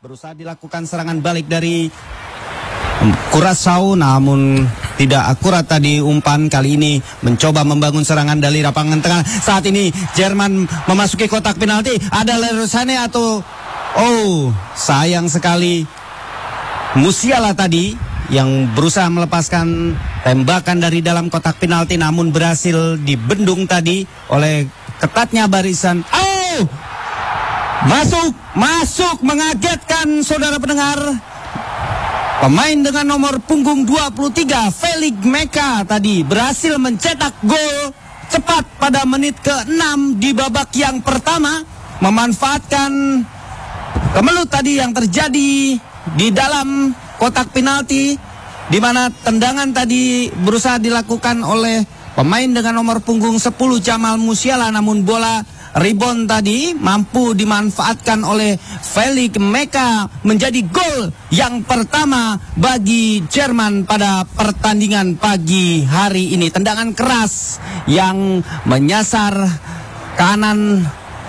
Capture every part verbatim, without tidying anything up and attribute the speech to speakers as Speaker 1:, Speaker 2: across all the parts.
Speaker 1: Berusaha dilakukan serangan balik dari Curaçao, namun tidak akurat tadi umpan. Kali ini mencoba membangun serangan dari lapangan tengah. Saat ini Jerman memasuki kotak penalti. Ada Leroy Sané atau oh, sayang sekali Musiala tadi yang berusaha melepaskan tembakan dari dalam kotak penalti, namun berhasil dibendung tadi oleh ketatnya barisan. Oh, masuk, masuk, mengagetkan saudara pendengar. Pemain dengan nomor punggung dua puluh tiga, Felix Meka tadi berhasil mencetak gol cepat pada menit ke enam di babak yang pertama, memanfaatkan kemelut tadi yang terjadi di dalam kotak penalti, di mana tendangan tadi berusaha dilakukan oleh pemain dengan nomor punggung sepuluh Jamal Musiala, namun bola rebound tadi mampu dimanfaatkan oleh Felix Meka menjadi gol yang pertama bagi Jerman pada pertandingan pagi hari ini. Tendangan keras yang menyasar kanan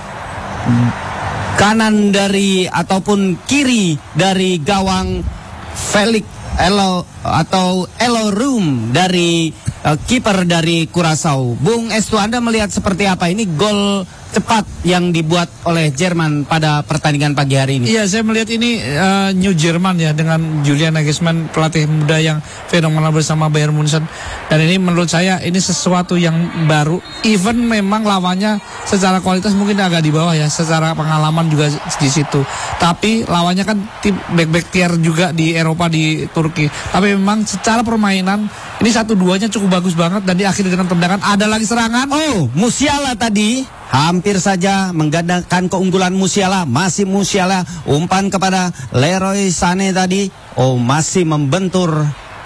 Speaker 1: kanan dari ataupun kiri dari gawang Felix Elo atau Elo Room dari uh, kiper dari Curaçao. Bung Estu, Anda melihat seperti apa ini gol cepat yang dibuat oleh Jerman pada pertandingan pagi hari ini?
Speaker 2: Iya, saya melihat ini uh, New Jerman ya, dengan Julian Nagelsmann, pelatih muda yang fenomenal bersama Bayern Munchen. Dan ini menurut saya ini sesuatu yang baru. Even memang lawannya secara kualitas mungkin agak di bawah ya, secara pengalaman juga di situ. Tapi lawannya kan tim back-back tier juga di Eropa, di Turki. Tapi memang secara permainan ini satu duanya cukup bagus banget, dan diakhiri dengan tendangan. Ada lagi serangan.
Speaker 1: Oh, Musiala tadi hampir saja menggandakan keunggulan Musiala. Masih Musiala, umpan kepada Leroy Sané tadi. Oh, masih membentur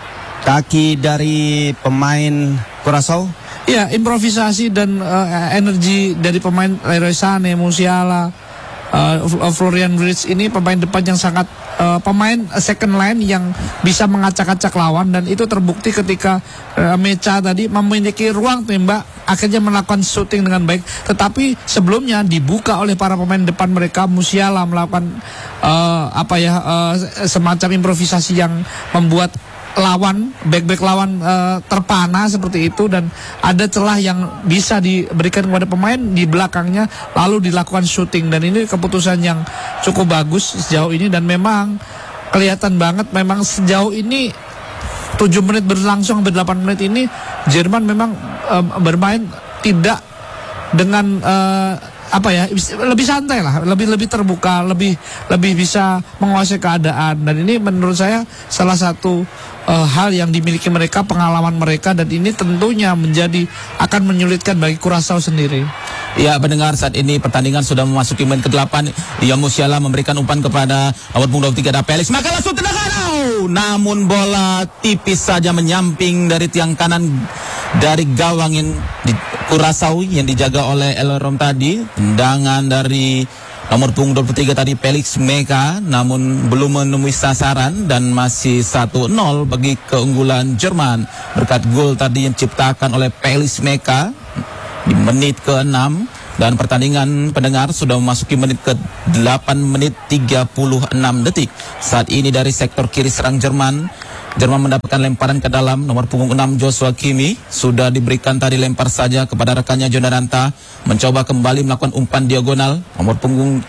Speaker 1: kaki dari pemain Curaçao.
Speaker 2: Ya, improvisasi dan uh, energi dari pemain Leroy Sané, Musiala, uh, Florian Wirtz ini pemain depan yang sangat uh, pemain second line yang bisa mengacak-acak lawan, dan itu terbukti ketika uh, Meca tadi memiliki ruang tembak, akhirnya melakukan shooting dengan baik. Tetapi sebelumnya dibuka oleh para pemain depan mereka. Musiala melakukan uh, apa ya uh, semacam improvisasi yang membuat lawan, back-back lawan uh, terpana seperti itu, dan ada celah yang bisa diberikan kepada pemain di belakangnya, lalu dilakukan shooting. Dan ini keputusan yang cukup bagus sejauh ini, dan memang kelihatan banget memang sejauh ini tujuh menit berlangsung sampai delapan menit ini Jerman memang uh, bermain tidak dengan uh, apa ya, lebih santai lah, lebih lebih terbuka, lebih lebih bisa menguasai keadaan. Dan ini menurut saya salah satu uh, hal yang dimiliki mereka, pengalaman mereka, dan ini tentunya menjadi akan menyulitkan bagi Curaçao sendiri.
Speaker 3: Ya, pendengar, saat ini pertandingan sudah memasuki menit ke delapan. Ya, Musiala memberikan umpan kepada nomor punggung dua puluh tiga ada Felix, maka langsung tendangan. Oh, namun bola tipis saja menyamping dari tiang kanan dari gawang yang di Curaçao yang dijaga oleh Elrom tadi. Tendangan dari nomor punggung dua puluh tiga tadi Felix Meka, namun belum menemui sasaran, dan masih satu nol bagi keunggulan Jerman berkat gol tadi yang diciptakan oleh Felix Meka di menit ke enam. Dan pertandingan, pendengar, sudah memasuki menit ke delapan menit tiga puluh enam detik. Saat ini dari sektor kiri serang Jerman, Jerman mendapatkan lemparan ke dalam. Nomor punggung enam Joshua Kimmich sudah diberikan tadi lempar saja kepada rekannya Jonaranta, mencoba kembali melakukan umpan diagonal. Nomor punggung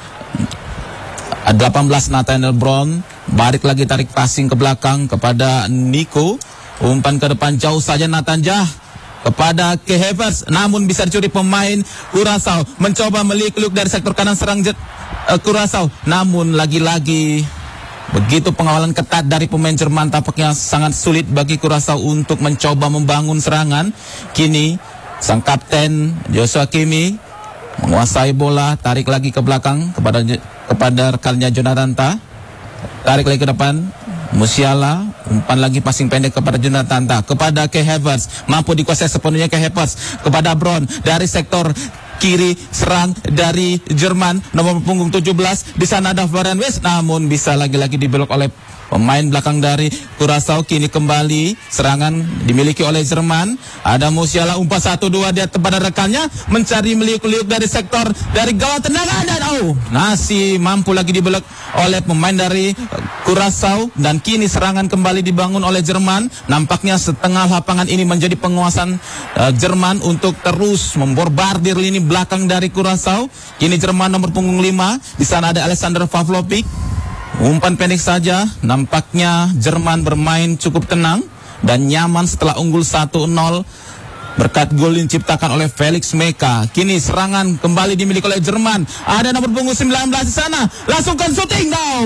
Speaker 3: delapan belas Nathaniel Brown balik lagi, tarik passing ke belakang kepada Nico. Umpan ke depan jauh saja Nathan Jah kepada Kai Havertz, namun bisa dicuri pemain Curaçao. Mencoba meliuk-liuk dari sektor kanan serang uh, Curaçao, namun lagi-lagi begitu pengawalan ketat dari pemain Jerman, tampaknya sangat sulit bagi Curaçao untuk mencoba membangun serangan. Kini sang kapten Joshua Kimmich menguasai bola, tarik lagi ke belakang kepada kepada rekannya Jonaranta, tarik lagi ke depan Musiala, umpan lagi passing pendek kepada Jonathan, kepada Kai Havertz, mampu dikuasai sepenuhnya Kai Havertz kepada Brown dari sektor kiri serang dari Jerman, nomor punggung tujuh belas. Di sana ada Florian Wirtz, namun bisa lagi-lagi dibelok oleh pemain belakang dari Curaçao. Kini kembali serangan dimiliki oleh Jerman. Ada Musiala, umpan satu dua dia kepada rekannya, mencari meliuk-liuk dari sektor dari gawang tendangan, dan oh, masih mampu lagi dibelok oleh pemain dari Curaçao. Dan kini serangan kembali dibangun oleh Jerman. Nampaknya setengah lapangan ini menjadi penguasaan uh, Jerman untuk terus memborbardir lini belakang dari Curaçao. Kini Jerman nomor punggung lima, di sana ada Alexander Pavlovic. Umpan pendek saja. Nampaknya Jerman bermain cukup tenang dan nyaman setelah unggul satu nol berkat gol yang diciptakan oleh Felix Meka. Kini serangan kembali dimiliki oleh Jerman. Ada nomor punggung sembilan belas di sana. Langsungkan shooting now.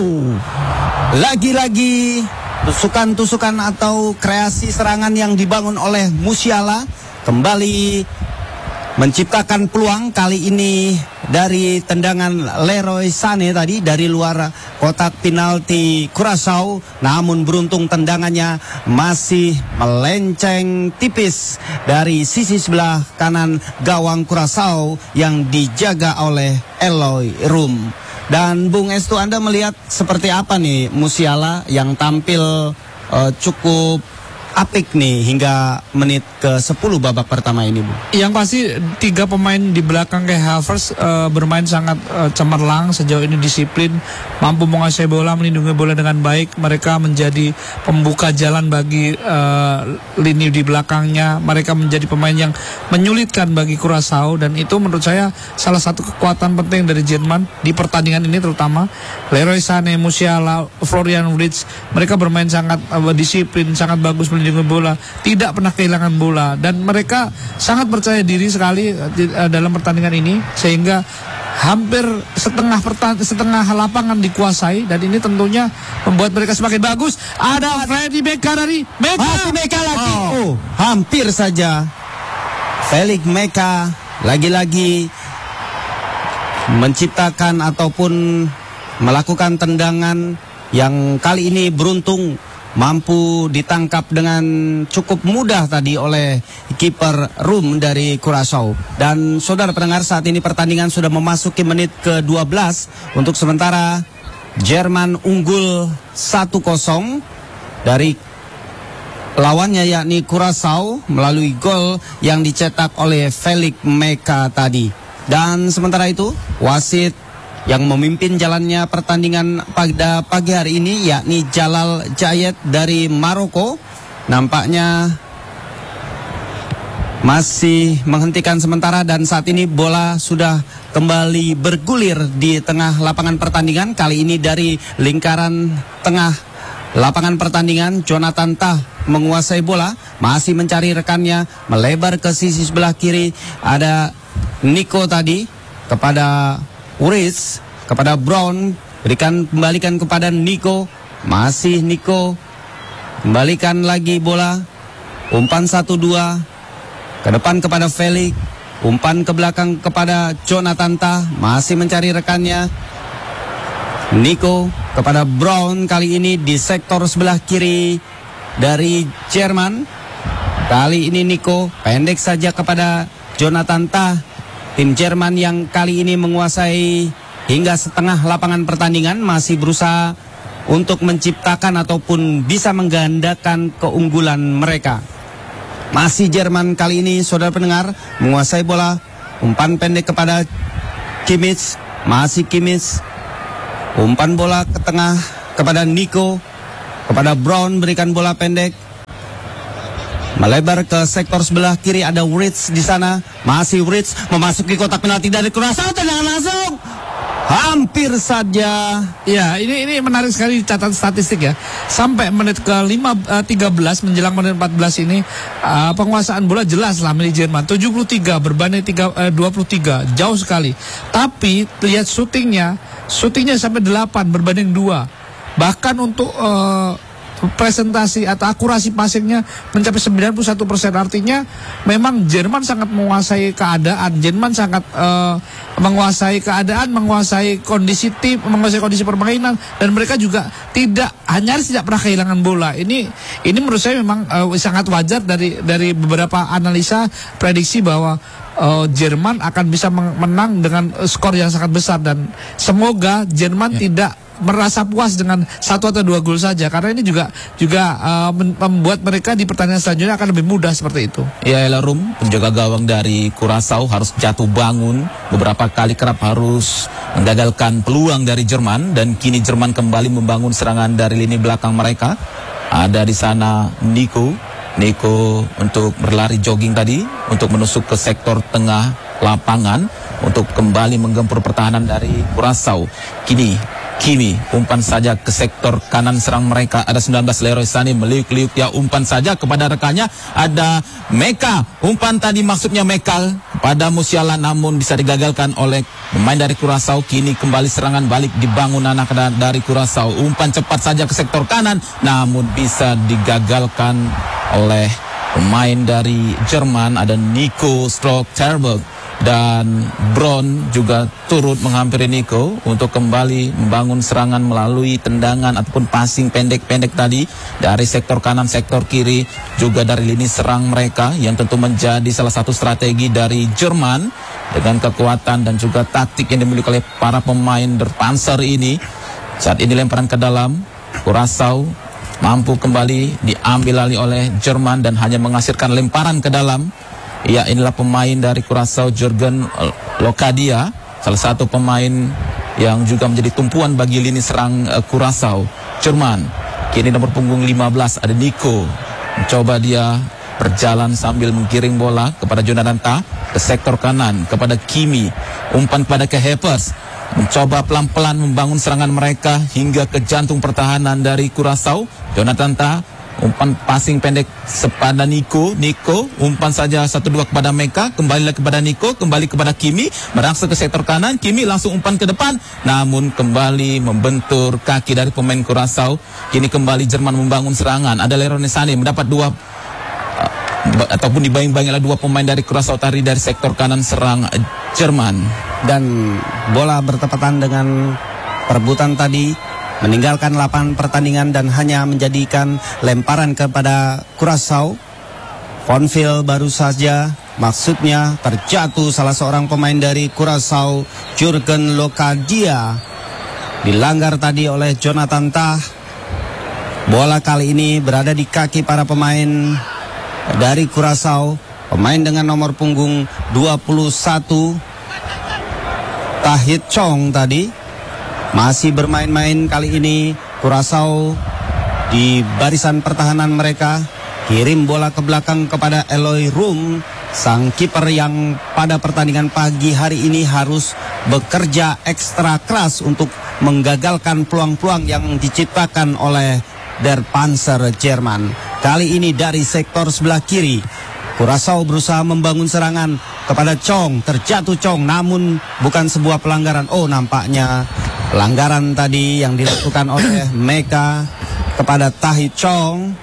Speaker 1: Lagi-lagi tusukan-tusukan atau kreasi serangan yang dibangun oleh Musiala kembali menciptakan peluang, kali ini dari tendangan Leroy Sané tadi dari luar kotak penalti Curaçao, namun beruntung tendangannya masih melenceng tipis dari sisi sebelah kanan gawang Curaçao yang dijaga oleh Eloy Room. Dan Bung Estu, Anda melihat seperti apa nih Musiala yang tampil uh, cukup apik nih hingga menit ke sepuluh babak pertama ini, Bu?
Speaker 2: Yang pasti tiga pemain di belakang kayak Havertz uh, bermain sangat uh, cemerlang, sejauh ini disiplin, mampu menguasai bola, melindungi bola dengan baik. Mereka menjadi pembuka jalan bagi uh, lini di belakangnya. Mereka menjadi pemain yang menyulitkan bagi Curaçao, dan itu menurut saya salah satu kekuatan penting dari Jerman di pertandingan ini, terutama Leroy Sané, Musiala, Florian Wirtz. Mereka bermain sangat uh, disiplin, sangat bagus melindungi bola, tidak pernah kehilangan bola, dan mereka sangat percaya diri sekali uh, dalam pertandingan ini, sehingga hampir setengah pertan setengah lapangan dikuasai, dan ini tentunya membuat mereka semakin bagus. Ada Freddy Meka dari Meka,
Speaker 1: Masih Meka lagi. Oh. oh, hampir saja Felix Meka lagi-lagi menciptakan ataupun melakukan tendangan yang kali ini beruntung mampu ditangkap dengan cukup mudah tadi oleh kiper Room dari Curaçao. Dan saudara pendengar, saat ini pertandingan sudah memasuki menit ke dua belas. Untuk sementara Jerman unggul satu kosong dari lawannya, yakni Curaçao, melalui gol yang dicetak oleh Felix Meka tadi. Dan sementara itu wasit yang memimpin jalannya pertandingan pada pagi hari ini, yakni Jalal Jayed dari Maroko, nampaknya masih menghentikan sementara, dan saat ini bola sudah kembali bergulir di tengah lapangan pertandingan. Kali ini dari lingkaran tengah lapangan pertandingan, Jonathan Tah menguasai bola, masih mencari rekannya, melebar ke sisi sebelah kiri. Ada Nico tadi kepada Uris, kepada Brown, berikan kembalikan kepada Nico, masih Nico, kembalikan lagi bola, umpan satu dua, ke depan kepada Felix, umpan ke belakang kepada Jonathan Tah, masih mencari rekannya, Nico kepada Brown, kali ini di sektor sebelah kiri dari Jerman, kali ini Nico, pendek saja kepada Jonathan Tah. Tim Jerman yang kali ini menguasai hingga setengah lapangan pertandingan, masih berusaha untuk menciptakan ataupun bisa menggandakan keunggulan mereka. Masih Jerman kali ini, saudara pendengar, menguasai bola, umpan pendek kepada Kimmich, masih Kimmich, umpan bola ke tengah kepada Nico, kepada Brown, berikan bola pendek, melebar ke sektor sebelah kiri, ada Wirtz di sana, masih Wirtz memasuki kotak penalti dari Curaçao, tendangan langsung, hampir saja.
Speaker 2: Ya, ini ini menarik sekali catatan statistik ya. Sampai menit ke lima, uh, tiga belas menjelang menit empat belas ini uh, penguasaan bola jelas lah milik Jerman, tujuh puluh tiga berbanding tiga, uh, dua puluh tiga, jauh sekali. Tapi lihat syutingnya, syutingnya sampai delapan berbanding dua. Bahkan untuk uh, presentasi atau akurasi passingnya mencapai sembilan puluh satu persen. Artinya memang Jerman sangat menguasai keadaan, Jerman sangat uh, menguasai keadaan, menguasai kondisi tim, menguasai kondisi permainan, dan mereka juga tidak hanya tidak pernah kehilangan bola. Ini ini menurut saya memang uh, sangat wajar dari dari beberapa analisa prediksi bahwa uh, Jerman akan bisa menang dengan uh, skor yang sangat besar, dan semoga Jerman ya. tidak merasa puas dengan satu atau dua gol saja, karena ini juga juga uh, membuat mereka di pertandingan selanjutnya akan lebih mudah seperti itu.
Speaker 3: Ya, Elarum, penjaga gawang dari Curaçao harus jatuh bangun beberapa kali, kerap harus menggagalkan peluang dari Jerman, dan kini Jerman kembali membangun serangan dari lini belakang mereka. Ada di sana Nico. Nico untuk berlari jogging tadi untuk menusuk ke sektor tengah lapangan untuk kembali menggempur pertahanan dari Curaçao. Kini Kimi umpan saja ke sektor kanan serang mereka. Ada sembilan belas Leroy Sané meliuk-liuk, dia umpan saja kepada rekannya. Ada Meka, umpan tadi maksudnya Mekal kepada Musiala, namun bisa digagalkan oleh pemain dari Curaçao. Kini kembali serangan balik dibangun anak dari Curaçao. Umpan cepat saja ke sektor kanan, namun bisa digagalkan oleh pemain dari Jerman. Ada Nico Strook-Terberg dan Bron juga turut menghampiri Nico untuk kembali membangun serangan melalui tendangan ataupun passing pendek-pendek tadi dari sektor kanan, sektor kiri, juga dari lini serang mereka, yang tentu menjadi salah satu strategi dari Jerman dengan kekuatan dan juga taktik yang dimiliki oleh para pemain Der Panzer ini. Saat ini lemparan ke dalam, Curaçao mampu kembali diambil alih oleh Jerman dan hanya menghasilkan lemparan ke dalam. Ya, inilah pemain dari Curaçao, Jurgen Locadia, salah satu pemain yang juga menjadi tumpuan bagi lini serang uh, Curaçao. Jerman, kini nomor punggung lima belas ada Nico. Mencoba dia berjalan sambil menggiring bola kepada Jonathan Tah ke sektor kanan, kepada Kimi. Umpan kepada ke Hepers. Mencoba pelan-pelan membangun serangan mereka hingga ke jantung pertahanan dari Curaçao. Jonathan Tah, umpan passing pendek kepada Nico. Nico umpan saja satu dua kepada Meka, kembali lagi kepada Nico, kembali kepada Kimi, merangsek ke sektor kanan. Kimi langsung umpan ke depan, namun kembali membentur kaki dari pemain Curaçao. Kini kembali Jerman membangun serangan. Ada Leroy Sané mendapat dua uh, ataupun dibayang-bayang oleh dua pemain dari Curaçao tadi dari sektor kanan serang uh, Jerman.
Speaker 1: Dan bola bertepatan dengan perebutan tadi, meninggalkan lapangan pertandingan dan hanya menjadikan lemparan kepada Curaçao. Fonville baru saja, maksudnya terjatuh salah seorang pemain dari Curaçao, Jurgen Locadia. Dilanggar tadi oleh Jonathan Tah. Bola kali ini berada di kaki para pemain dari Curaçao. Pemain dengan nomor punggung dua puluh satu, Tahith Chong tadi masih bermain-main kali ini. Curaçao di barisan pertahanan mereka kirim bola ke belakang kepada Eloy Room, sang kiper yang pada pertandingan pagi hari ini harus bekerja ekstra keras untuk menggagalkan peluang-peluang yang diciptakan oleh Der Panzer Jerman. Kali ini dari sektor sebelah kiri, Curaçao berusaha membangun serangan kepada Chong. Terjatuh Chong, namun bukan sebuah pelanggaran. Oh, nampaknya pelanggaran tadi yang dilakukan oleh Meka kepada Tahith Chong.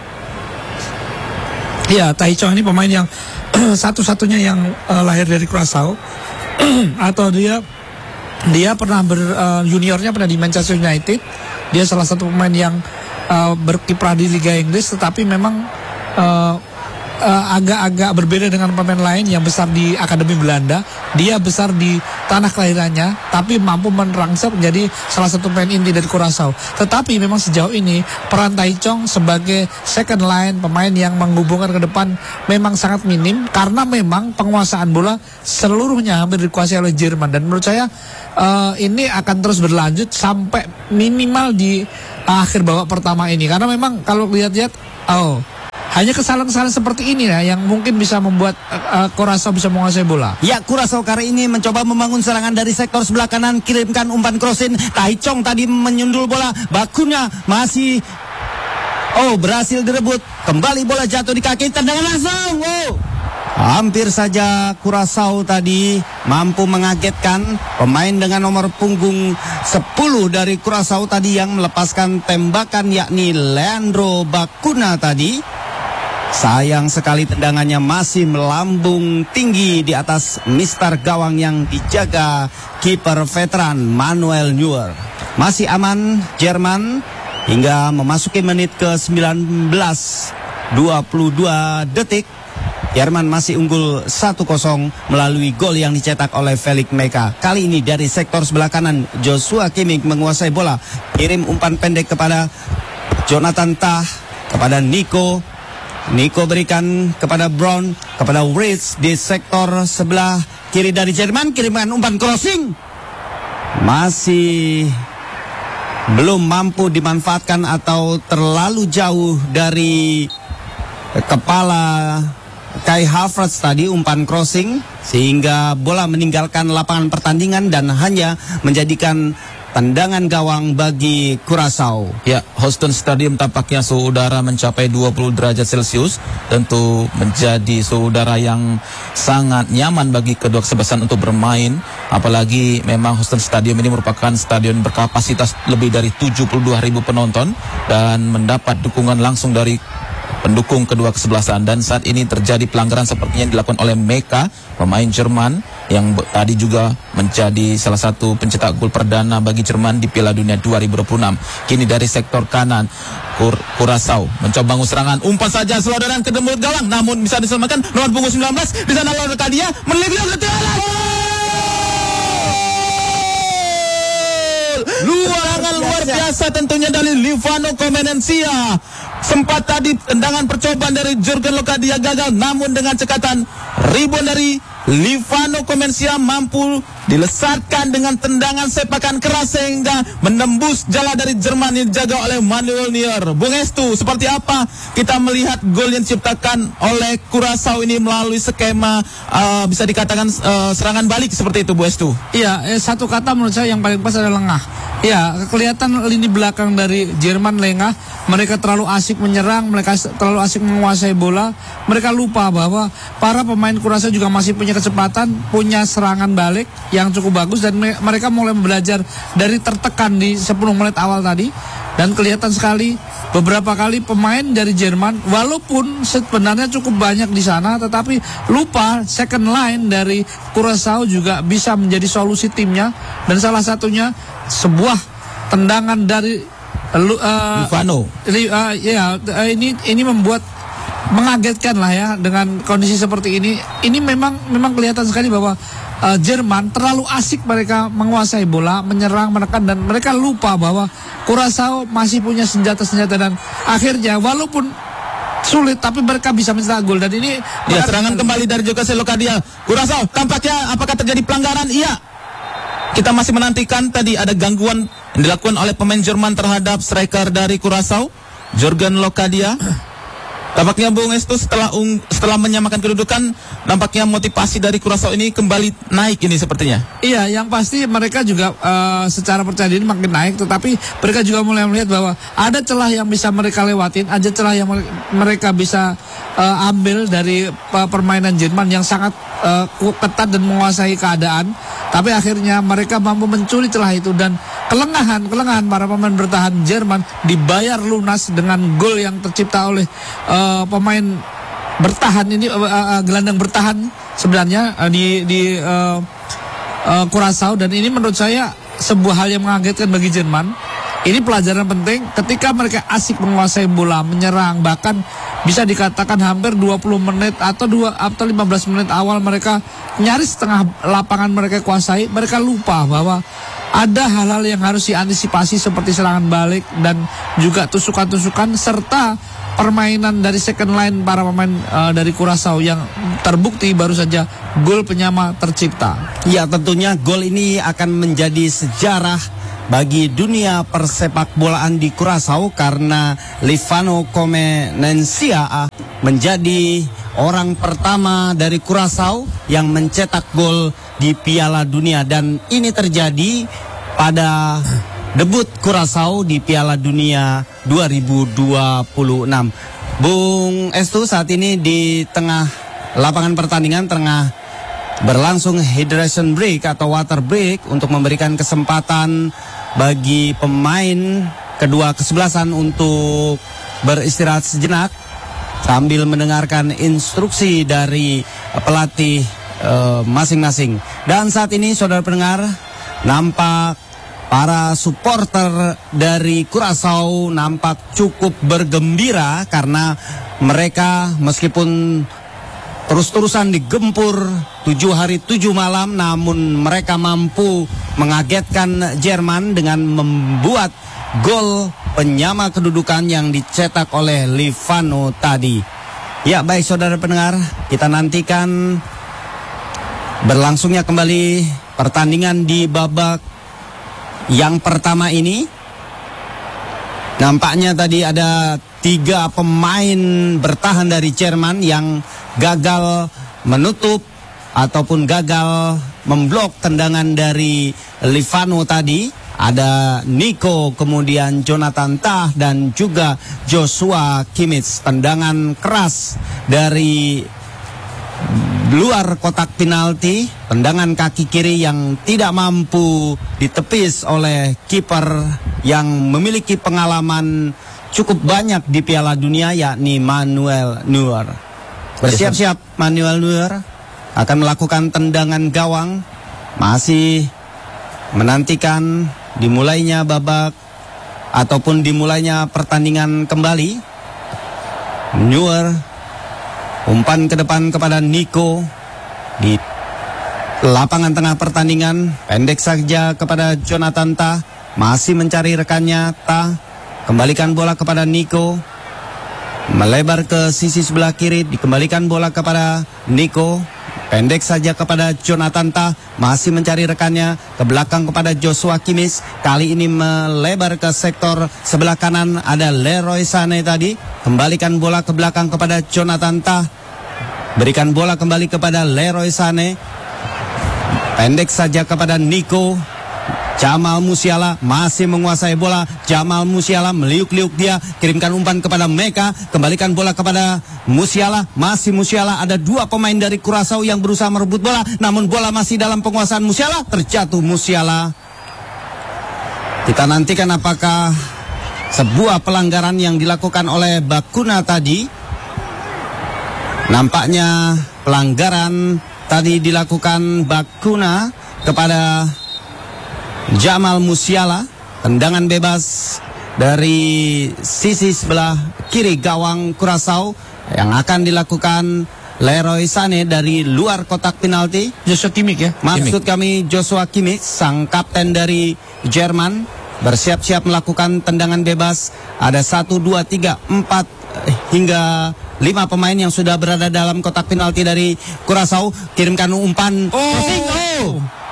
Speaker 2: Ya, Tahith Chong ini pemain yang satu-satunya yang uh, lahir dari Curaçao atau dia dia pernah ber, uh, juniornya pernah di Manchester United. Dia salah satu pemain yang uh, berkiprah di Liga Inggris, tetapi memang uh, Uh, agak-agak berbeda dengan pemain lain yang besar di Akademi Belanda. Dia besar di tanah kelahirannya, tapi mampu merangsek menjadi salah satu pemain inti dari Curaçao. Tetapi memang sejauh ini peran Tahith Chong sebagai second line, pemain yang menghubungkan ke depan, memang sangat minim, karena memang penguasaan bola seluruhnya hampir dikuasai oleh Jerman. Dan menurut saya uh, ini akan terus berlanjut sampai minimal di uh, akhir babak pertama ini, karena memang kalau lihat-lihat, oh, hanya kesalahan-kesalahan seperti ini ya yang mungkin bisa membuat uh, Curaçao bisa menguasai bola.
Speaker 1: Ya, Curaçao kali ini mencoba membangun serangan dari sektor sebelah kanan, kirimkan umpan crossin. Tahith Chong tadi menyundul bola, bakunya masih oh berhasil direbut. Kembali bola jatuh di kaki, tendangan langsung. Oh, hampir saja Curaçao tadi mampu mengagetkan pemain dengan nomor punggung sepuluh dari Curaçao tadi yang melepaskan tembakan, yakni Leandro Bacuna tadi. Sayang sekali tendangannya masih melambung tinggi di atas mistar gawang yang dijaga kiper veteran Manuel Neuer. Masih aman Jerman hingga memasuki menit ke sembilan belas, dua puluh dua detik. Jerman masih unggul satu kosong melalui gol yang dicetak oleh Felix Meka. Kali ini dari sektor sebelah kanan, Joshua Kimmich menguasai bola. Kirim umpan pendek kepada Jonathan Tah, kepada Nico. Nico berikan kepada Brown, kepada Ritz di sektor sebelah kiri dari Jerman. Kirimkan umpan crossing. Masih belum mampu dimanfaatkan atau terlalu jauh dari kepala Kai Havertz tadi umpan crossing, sehingga bola meninggalkan lapangan pertandingan dan hanya menjadikan tendangan gawang bagi Curaçao.
Speaker 3: Ya, Houston Stadium tampaknya suhu udara mencapai dua puluh derajat Celcius. Tentu menjadi suhu udara yang sangat nyaman bagi kedua kesebelasan untuk bermain. Apalagi memang Houston Stadium ini merupakan stadion berkapasitas lebih dari tujuh puluh dua ribu penonton dan mendapat dukungan langsung dari pendukung kedua kesebelasan. Dan saat ini terjadi pelanggaran sepertinya yang dilakukan oleh Meka, pemain Jerman yang tadi juga menjadi salah satu pencetak gol perdana bagi Jerman di Piala Dunia dua ribu dua puluh enam. Kini dari sektor kanan, Kur Curaçao mencoba bangun serangan, umpan saja selodran ke mulut gawang, namun bisa diselamatkan nomor punggung sembilan belas di sana lawan Kadia melipir ke tengah. Luar luar biasa tentunya dari Livano Comenencia. Sempat tadi tendangan percobaan dari Jurgen Locadia gagal, namun dengan cekatan rebound dari Livano Comenencia mampu dilesatkan dengan tendangan sepakan keras sehingga menembus jala dari Jerman yang dijaga oleh Manuel Neuer. Bung Estu, seperti apa kita melihat gol yang diciptakan oleh Curaçao ini melalui skema uh, bisa dikatakan uh, serangan balik seperti itu, Bu Estu?
Speaker 2: Iya, eh, satu kata menurut saya yang paling pas adalah lengah. Ya, kelihatan lini belakang dari Jerman lengah. Mereka terlalu asik menyerang, mereka terlalu asik menguasai bola. Mereka lupa bahwa para pemain Curaçao juga masih punya kesempatan, punya serangan balik yang cukup bagus, dan me mereka mulai belajar dari tertekan di sepuluh menit awal tadi. Dan kelihatan sekali beberapa kali pemain dari Jerman walaupun sebenarnya cukup banyak di sana, tetapi lupa second line dari Curaçao juga bisa menjadi solusi timnya. Dan salah satunya sebuah tendangan dari Uh,
Speaker 3: Livano.
Speaker 2: Uh, ya, uh, ini ini membuat mengagetkan lah ya dengan kondisi seperti ini. Ini memang memang kelihatan sekali bahwa uh, Jerman terlalu asik mereka menguasai bola, menyerang, menekan, dan mereka lupa bahwa Curaçao masih punya senjata-senjata, dan akhirnya walaupun sulit tapi mereka bisa mencetak gol. Dan ini
Speaker 3: ya, serangan kembali dari Jurgen Locadia. Curaçao tampaknya apakah terjadi pelanggaran? Iya. Kita masih menantikan, tadi ada gangguan yang dilakukan oleh pemain Jerman terhadap striker dari Curaçao, Jurgen Locadia. Tampaknya Bung Estu setelah um, setelah menyamakan kedudukan, nampaknya motivasi dari Curaçao ini kembali naik ini sepertinya.
Speaker 2: Iya, yang pasti mereka juga uh, secara percaya diri makin naik, tetapi mereka juga mulai melihat bahwa ada celah yang bisa mereka lewatin, ada celah yang mereka bisa uh, ambil dari uh, permainan Jerman yang sangat uh, ketat dan menguasai keadaan. Tapi akhirnya mereka mampu mencuri celah itu, dan kelengahan kelengahan para pemain bertahan Jerman dibayar lunas dengan gol yang tercipta oleh uh, pemain bertahan ini, uh, uh, gelandang bertahan sebenarnya uh, di di uh, uh, Curaçao. Dan ini menurut saya sebuah hal yang mengagetkan bagi Jerman. Ini pelajaran penting ketika mereka asik menguasai bola, menyerang, bahkan bisa dikatakan hampir dua puluh menit atau dua atau lima belas menit awal mereka nyaris setengah lapangan mereka kuasai. Mereka lupa bahwa ada hal-hal yang harus diantisipasi seperti serangan balik dan juga tusukan-tusukan serta permainan dari second line para pemain uh, dari Curaçao yang terbukti baru saja gol penyama tercipta.
Speaker 1: Ya, tentunya gol ini akan menjadi sejarah bagi dunia persepak bolaan di Curaçao karena Livano Comenencia menjadi orang pertama dari Curaçao yang mencetak gol di Piala Dunia, dan ini terjadi pada debut Curaçao di Piala Dunia dua ribu dua puluh enam. Bung Estu, saat ini di tengah lapangan pertandingan tengah berlangsung hydration break atau water break untuk memberikan kesempatan bagi pemain kedua kesebelasan untuk beristirahat sejenak sambil mendengarkan instruksi dari pelatih masing-masing. Uh, Dan saat ini saudara pendengar, nampak para supporter dari Curaçao nampak cukup bergembira karena mereka meskipun terus-terusan digempur tujuh hari tujuh malam, namun mereka mampu mengagetkan Jerman dengan membuat gol penyama kedudukan yang dicetak oleh Livano tadi. Ya, baik saudara pendengar, kita nantikan berlangsungnya kembali pertandingan di babak yang pertama ini. Nampaknya tadi ada tiga pemain bertahan dari Jerman yang gagal menutup ataupun gagal memblok tendangan dari Livano tadi. Ada Nico, kemudian Jonathan Tah, dan juga Joshua Kimmich. Tendangan keras dari luar kotak penalti, tendangan kaki kiri yang tidak mampu ditepis oleh kiper yang memiliki pengalaman cukup banyak di Piala Dunia, yakni Manuel Neuer. Bersiap-siap Manuel Neuer akan melakukan tendangan gawang, masih menantikan dimulainya babak ataupun dimulainya pertandingan kembali. Neuer umpan ke depan kepada Nico di lapangan tengah pertandingan, pendek saja kepada Jonathan Tah, masih mencari rekannya. Tah kembalikan bola kepada Nico, melebar ke sisi sebelah kiri, dikembalikan bola kepada Nico, pendek saja kepada Jonathan Tah, masih mencari rekannya, ke belakang kepada Joshua Kimmich, kali ini melebar ke sektor sebelah kanan, ada Leroy Sané tadi, kembalikan bola ke belakang kepada Jonathan Tah, berikan bola kembali kepada Leroy Sané, pendek saja kepada Nico. Jamal Musiala masih menguasai bola. Jamal Musiala meliuk-liuk dia, kirimkan umpan kepada Meka, kembalikan bola kepada Musiala, masih Musiala. Ada dua pemain dari Curaçao yang berusaha merebut bola, namun bola masih dalam penguasaan Musiala, terjatuh Musiala. Kita nantikan apakah sebuah pelanggaran yang dilakukan oleh Bakuna tadi. Nampaknya pelanggaran tadi dilakukan Bakuna kepada Jamal Musiala. Tendangan bebas dari sisi sebelah kiri gawang Curaçao yang akan dilakukan Leroy Sané dari luar kotak penalti.
Speaker 2: Joshua Kimmich ya.
Speaker 1: Maksud kami Joshua Kimmich, sang kapten dari Jerman, bersiap-siap melakukan tendangan bebas. Ada satu, dua, tiga, empat hingga lima pemain yang sudah berada dalam kotak penalti dari Curaçao. Kirimkan umpan.
Speaker 2: Oh,
Speaker 1: oh.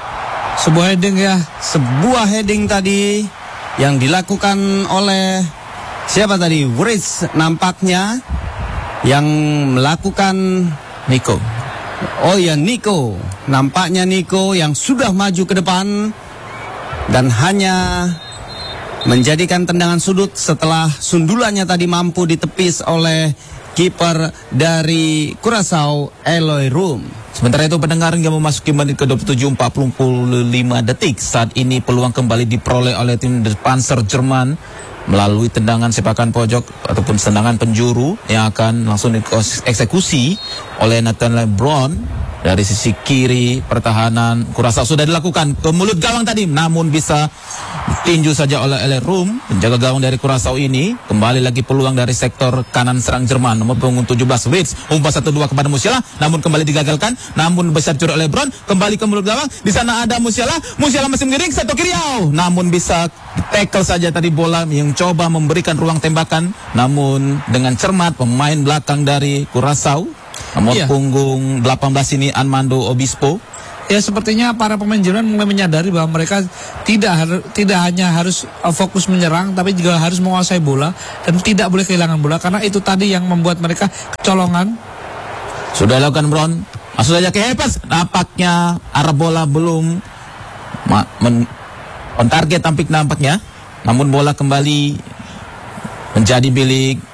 Speaker 2: Sebuah heading ya.
Speaker 1: Sebuah heading tadi yang dilakukan oleh siapa tadi? Wright nampaknya yang melakukan.
Speaker 3: Nico.
Speaker 1: Oh ya, Nico. Nampaknya Nico yang sudah maju ke depan dan hanya menjadikan tendangan sudut setelah sundulannya tadi mampu ditepis oleh kiper dari Curaçao, Eloy Room.
Speaker 3: Sementara itu pendengar yang memasuki menit ke dua puluh tujuh empat puluh lima detik. Saat ini peluang kembali diperoleh oleh tim Der Panzer Jerman melalui tendangan sepakan pojok ataupun tendangan penjuru yang akan langsung dieksekusi oleh Nathan LeBron dari sisi kiri. Pertahanan Curaçao sudah dilakukan ke mulut gawang tadi, namun bisa tinju saja oleh Eloy Room, penjaga gawang dari Curaçao ini. Kembali lagi peluang dari sektor kanan serang Jerman, nomor punggung tujuh belas Wits, umpan satu dua kepada Musiala, namun kembali digagalkan, namun besar curi oleh LeBron, kembali ke mulut gawang. Di sana ada Musiala, Musiala masih mengiring satu kiri, oh, namun bisa tackle saja tadi bola yang coba memberikan ruang tembakan, namun dengan cermat pemain belakang dari Curaçao, nomor
Speaker 2: iya.
Speaker 3: punggung delapan belas ini Armando Obispo.
Speaker 2: Ya, sepertinya para pemain Jerman mulai menyadari bahwa mereka tidak harus tidak hanya harus uh, fokus menyerang, tapi juga harus menguasai bola dan tidak boleh kehilangan bola, karena itu tadi yang membuat mereka kecolongan.
Speaker 3: Sudah lakukan Brown, masuk saja ke Hepas. Nampaknya arah bola belum ma- men- on target tampik nampaknya, namun bola kembali menjadi milik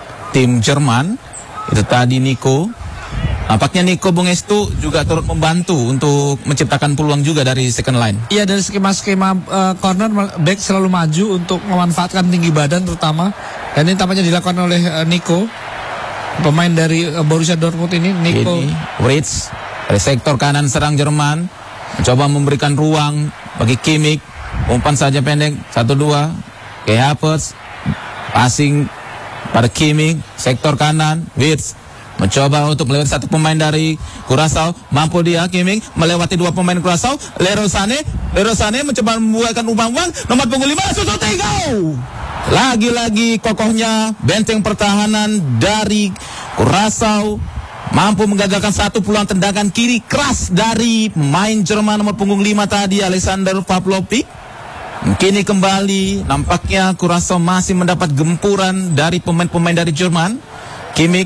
Speaker 3: tim Jerman. Itu tadi Nico. Nampaknya Nico Bongestu juga turut membantu untuk menciptakan peluang juga dari second line.
Speaker 2: Iya, dari skema-skema uh, corner back selalu maju untuk memanfaatkan tinggi badan terutama. Dan ini tampaknya dilakukan oleh uh, Nico, pemain dari uh, Borussia Dortmund ini. Nico
Speaker 3: Ini Wright dari sektor kanan serang Jerman mencoba memberikan ruang bagi Kimmich. Umpan saja pendek satu dua ke Havertz, passing pada Kimmich sektor kanan. Wright mencoba untuk melewati satu pemain dari Curaçao. Mampu dia Kimmich melewati dua pemain Curaçao. Leroy Sané, Leroy Sané mencoba membuatkan umpan-umpan. Nomor punggung lima Susu Tigo. Lagi-lagi kokohnya benteng pertahanan dari Curaçao mampu menggagalkan satu peluang tendangan kiri keras dari pemain Jerman nomor punggung lima tadi, Alexander Pavlovic. Kini kembali nampaknya Curaçao masih mendapat gempuran dari pemain-pemain dari Jerman. Kimmich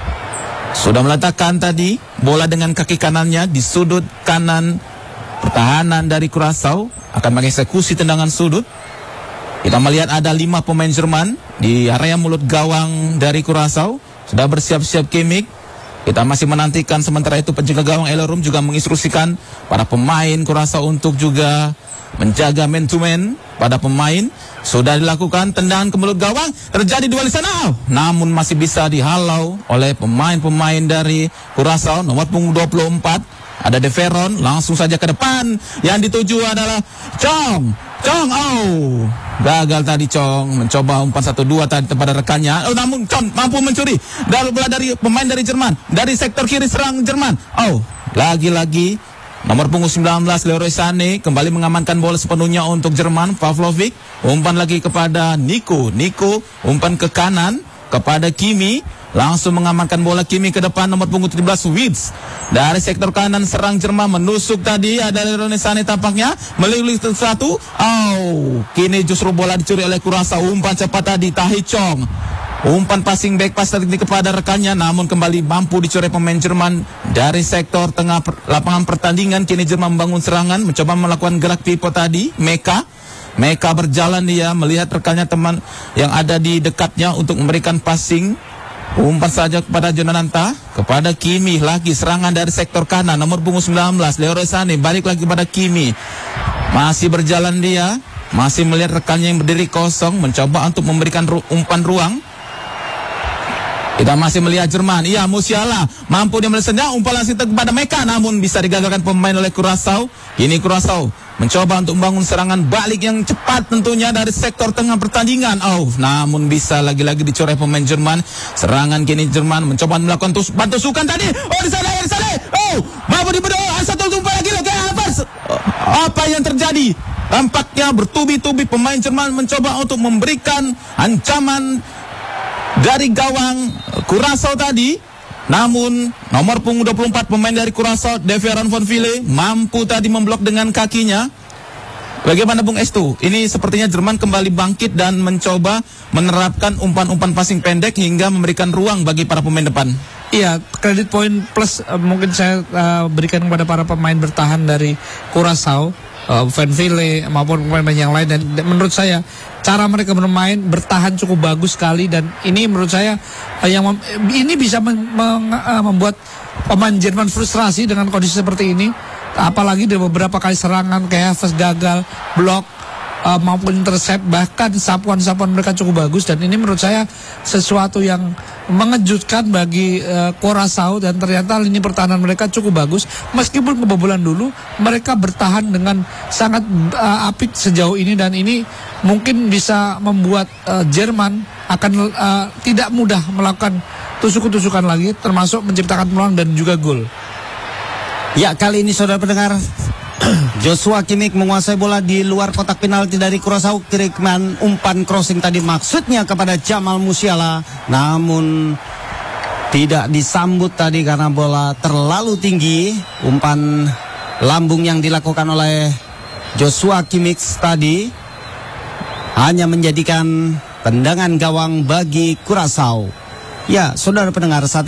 Speaker 3: sudah meletakkan tadi bola dengan kaki kanannya di sudut kanan pertahanan dari Curaçao, akan mengeksekusi tendangan sudut. Kita melihat ada lima pemain Jerman di area mulut gawang dari Curaçao. Sudah bersiap-siap Kimmich. Kita masih menantikan, sementara itu penjaga gawang Ellerum juga menginstruksikan para pemain Curaçao untuk juga menjaga man to man pada pemain. Sudah dilakukan tendangan ke mulut gawang, terjadi duel di sana. Namun masih bisa dihalau oleh pemain-pemain dari Curaçao. Nomor punggung dua puluh empat ada De Veron, langsung saja ke depan. Yang dituju adalah Chong. Chong, oh, gagal tadi Chong, mencoba umpan satu dua tadi kepada rekannya. Oh, namun Chong mampu mencuri dari bola dari pemain dari Jerman, dari sektor kiri serang Jerman. Oh, lagi-lagi nomor punggung sembilan belas Leroy Sané kembali mengamankan bola sepenuhnya untuk Jerman. Pavlovic umpan lagi kepada Nico. Nico umpan ke kanan kepada Kimi. Langsung mengamankan bola Kimi ke depan, nomor punggung tujuh belas Wirtz. Dari sektor kanan serang Jerman menusuk tadi, ada Leroy Sané tampaknya melilih satu. Oh, kini justru bola dicuri oleh Curaçao. Umpan cepat tadi Tahi Chong. Umpan passing back pas tadi kepada rekannya, namun kembali mampu dicuri pemain Jerman dari sektor tengah per, lapangan pertandingan. Kini Jerman membangun serangan, mencoba melakukan gerak pivot tadi. Meka Meka berjalan, dia melihat rekannya teman yang ada di dekatnya untuk memberikan passing. Umpan saja kepada Jonananta, kepada Kimi, lagi serangan dari sektor kanan, nomor punggung sembilan belas Leroy Sané, balik lagi kepada Kimi. Masih berjalan dia, masih melihat rekannya yang berdiri kosong, mencoba untuk memberikan ru umpan ruang. Kita masih melihat Jerman, iya Musiala mampu dia melesenda, umpan langsung kepada Meka, namun bisa digagalkan pemain oleh Curaçao. Ini Curaçao mencoba untuk membangun serangan balik yang cepat tentunya dari sektor tengah pertandingan. Oh, namun bisa lagi-lagi dicoreh pemain Jerman. Serangan kini Jerman mencoba melakukan tus bantusukan tadi. Oh, di sana, di sana. Oh, mampu dibedo. Satu umpan lagi loh, kayak apa? Apa yang terjadi? Tampaknya bertubi-tubi pemain Jerman mencoba untuk memberikan ancaman dari gawang Curaçao tadi. Namun nomor punggung dua puluh empat pemain dari Curaçao, De Veron von Ville, mampu tadi memblok dengan kakinya. Bagaimana Bung Estu? Ini sepertinya Jerman kembali bangkit dan mencoba menerapkan umpan-umpan passing pendek hingga memberikan ruang bagi para pemain depan.
Speaker 2: Iya, kredit poin plus uh, mungkin saya uh, berikan kepada para pemain bertahan dari Curaçao, uh, Van Ville maupun pemain-pemain yang lain, dan, dan menurut saya cara mereka bermain bertahan cukup bagus sekali, dan ini menurut saya uh, yang mem ini bisa men meng uh, membuat pemain Jerman frustrasi dengan kondisi seperti ini, apalagi dari beberapa kali serangan kayak Havertz gagal blok uh, maupun intercept, bahkan sapuan-sapuan mereka cukup bagus, dan ini menurut saya sesuatu yang mengejutkan bagi uh, Curaçao, dan ternyata lini pertahanan mereka cukup bagus meskipun kebobolan dulu. Mereka bertahan dengan sangat uh, apik sejauh ini, dan ini mungkin bisa membuat uh, Jerman akan uh, tidak mudah melakukan tusuk-tusukan lagi, termasuk menciptakan peluang dan juga gol.
Speaker 1: Ya, kali ini saudara pendengar, Joshua Kimmich menguasai bola di luar kotak penalti dari Curaçao. Kiriman umpan crossing tadi maksudnya kepada Jamal Musiala, namun tidak disambut tadi karena bola terlalu tinggi. Umpan lambung yang dilakukan oleh Joshua Kimmich tadi hanya menjadikan tendangan gawang bagi Curaçao. Ya, saudara pendengar, saat